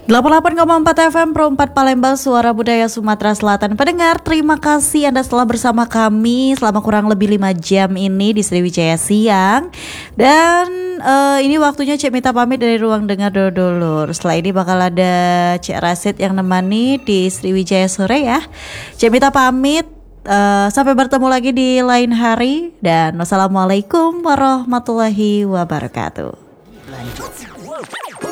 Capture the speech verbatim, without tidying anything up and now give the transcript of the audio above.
delapan puluh delapan koma empat F M Pro empat Palembang, Suara Budaya Sumatera Selatan. Pendengar, terima kasih Anda telah bersama kami selama kurang lebih lima jam ini di Sriwijaya Siang. Dan uh, ini waktunya Cik Mita pamit dari Ruang Dengar Dodolur. Setelah ini bakal ada Cik Rasid yang nemani di Sriwijaya Sore ya. Cik Mita pamit, uh, sampai bertemu lagi di lain hari. Dan wassalamualaikum warahmatullahi wabarakatuh. Lanjut.